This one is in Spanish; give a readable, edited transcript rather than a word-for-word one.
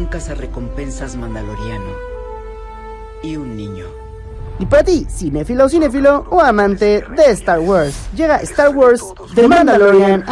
cazarrecompensas mandaloriano y un niño. Y para ti, cinéfilo o amante de Star Wars, llega Star Wars The Mandalorian